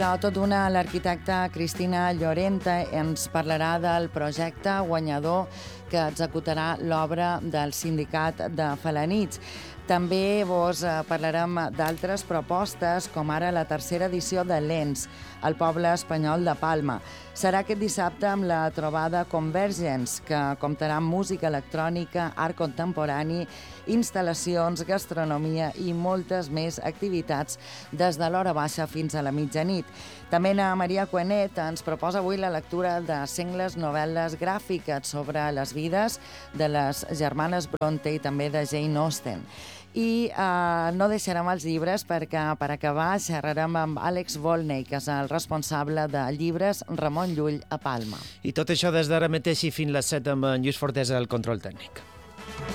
però tot d'una l'arquitecta Cristina Llorente ens parlarà del projecte guanyador que executarà l'obra del Sindicat de Felanitx. També vos parlarem d'altres propostes, com ara la tercera edició de l'ENS, al poble espanyol de Palma. Serà aquest dissabte amb la trobada Convergence, que comptarà amb música electrònica, art contemporani, instal·lacions, gastronomia i moltes més activitats des de l'hora baixa fins a la mitjanit. També na Maria Cuenet ens proposa avui la lectura de sengles novel·les gràfiques sobre les vides de les germanes Bronte i també de Jane Austen. I no deixarem els llibres perquè, per acabar, xerrarem amb Àlex Volney, que és el responsable de llibres Ramon Llull a Palma. I tot això des d'ara mateix i fins les 7 amb en Lluís Fortesa al control tècnic.